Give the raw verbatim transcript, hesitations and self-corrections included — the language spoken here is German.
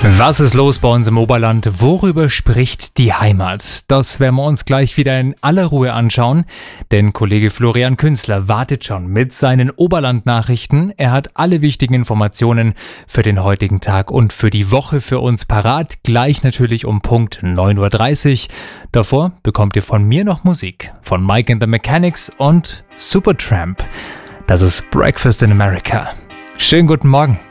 Was ist los bei uns im Oberland? Worüber spricht die Heimat? Das werden wir uns gleich wieder in aller Ruhe anschauen, denn Kollege Florian Künzler wartet schon mit seinen Oberland-Nachrichten. Er hat alle wichtigen Informationen für den heutigen Tag und für die Woche für uns parat, gleich natürlich um Punkt neun Uhr dreißig. Davor bekommt ihr von mir noch Musik von Mike and the Mechanics und Supertramp. Das ist Breakfast in America. Schönen guten Morgen.